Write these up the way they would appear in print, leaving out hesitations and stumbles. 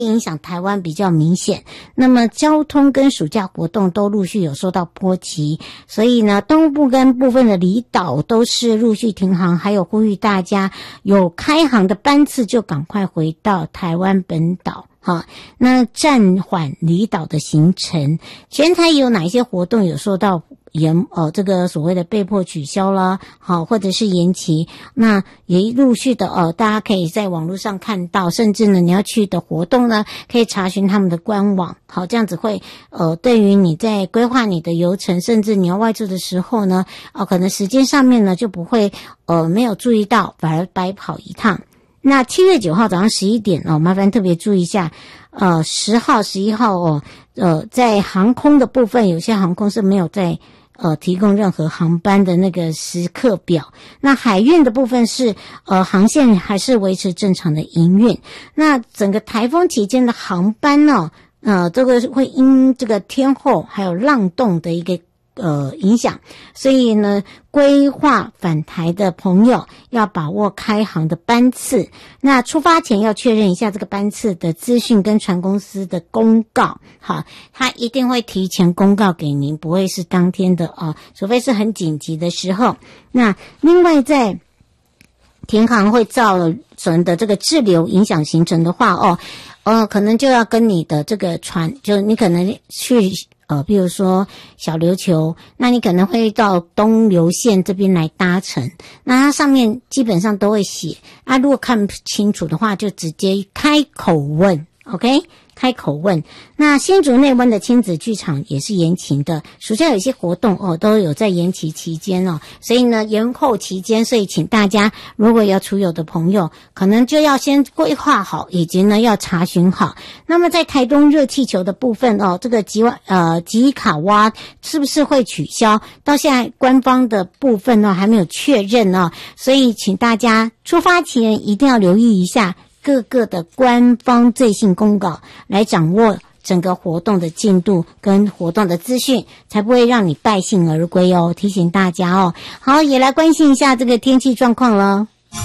影响台湾比较明显，那么交通跟暑假活动都陆续有受到波及，所以呢，东部跟部分的离岛都是陆续停航，还有呼吁大家有开航的班次就赶快回到台湾本岛。好，那暂缓离岛的行程，全台有哪一些活动有受到这个所谓的被迫取消啦，好，或者是延期，那也陆续的大家可以在网络上看到，甚至呢你要去的活动呢，可以查询他们的官网，好，这样子会对于你在规划你的游程，甚至你要外出的时候呢，可能时间上面呢就不会没有注意到，反而白跑一趟。那7月9号早上11点麻烦特别注意一下，10号、11号在航空的部分，有些航空是没有在提供任何航班的那个时刻表。那海运的部分是航线还是维持正常的营运。那整个台风期间的航班呢，这个会因这个天候还有浪动的一个影响，所以呢，规划返台的朋友要把握开航的班次。那出发前要确认一下这个班次的资讯跟船公司的公告，好，他一定会提前公告给您，不会是当天的除非是很紧急的时候。那另外在停航会造成的这个滞留影响行程的话可能就要跟你的这个船，就你可能去比如说小琉球，那你可能会到东流线这边来搭乘，那它上面基本上都会写如果看不清楚的话，就直接开口问 ，OK？ 开口问。那新竹内湾的亲子剧场也是延期的，暑假有一些活动都有在延期期间所以呢延后期间，所以请大家如果要出游的朋友，可能就要先规划好，以及呢要查询好。那么在台东热气球的部分这个吉卡蛙是不是会取消？到现在官方的部分还没有确认所以请大家出发前一定要留意一下各个的官方最新公告，来掌握整个活动的进度跟活动的资讯，才不会让你败兴而归提醒大家好，也来关心一下这个天气状况了。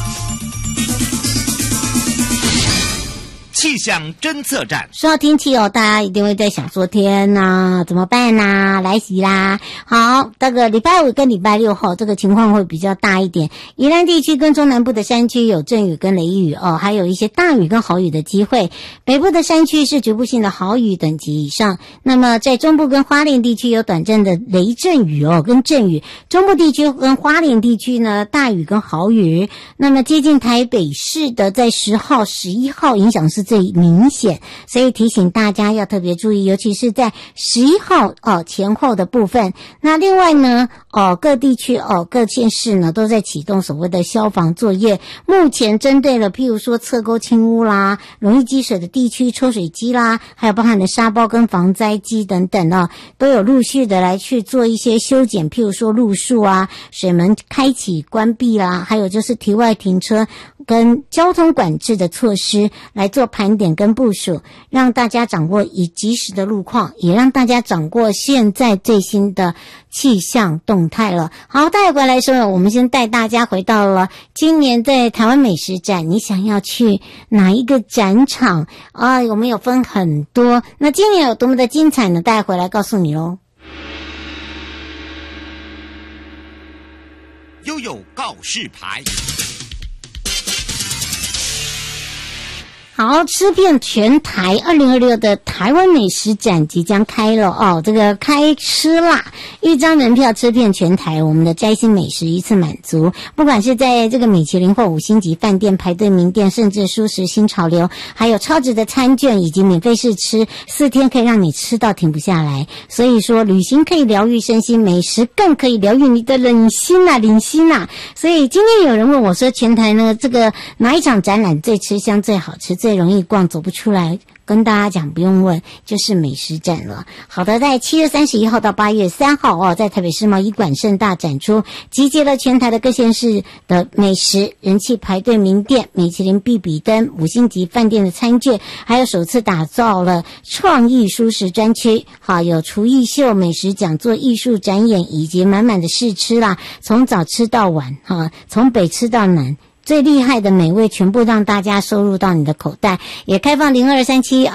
气象侦测站。 说到天气大家一定会在想说天哪，怎么办啦，来袭啦。好，这个礼拜5跟礼拜6这个情况会比较大一点，宜兰地区跟中南部的山区有阵雨跟雷雨还有一些大雨跟豪雨的机会。北部的山区是局部性的豪雨等级以上，那么在中部跟花莲地区有短暂的雷阵雨跟阵雨，中部地区跟花莲地区呢大雨跟豪雨。那么接近台北市的在10号、11号影响是最明显，所以提醒大家要特别注意，尤其是在11号前后的部分。那另外呢各地区各县市呢都在启动所谓的消防作业，目前针对了譬如说侧沟清污啦、容易积水的地区抽水机啦，还有包含的沙包跟防灾机等等都有陆续的来去做一些修剪，譬如说路树水门开启关闭啦，还有就是题外停车跟交通管制的措施来做盘点跟部署，让大家掌握以及时的路况，也让大家掌握现在最新的气象动态了。好，带回来说，我们先带大家回到了今年在台湾美食展，你想要去哪一个展场我们有分很多，那今年有多么的精彩呢？带回来告诉你咯。 悠悠告示牌。 好，吃遍全台2026的台湾美食展即将开了这个开吃啦，1张门票吃遍全台，我们的摘星美食一次满足，不管是在这个米其林或5星级饭店排队名店，甚至蔬食新潮流，还有超值的餐券以及免费试吃，4天可以让你吃到停不下来。所以说旅行可以疗愈身心，美食更可以疗愈你的领心啊。所以今天有人问我说，全台呢这个哪一场展览最吃香、最好吃、最容易逛走不出来？跟大家讲不用问，就是美食展了。好的，在7月31号到8月3号在台北世贸一馆盛大展出，集结了全台的各县市的美食、人气排队名店、米其林必比登、5星级饭店的餐券，还有首次打造了创意蔬食专区，好，有厨艺秀、美食讲座、艺术展演以及满满的试吃啦，从早吃到晚从北吃到南。 最厉害的美味全部让大家收入到你的口袋，也开放0237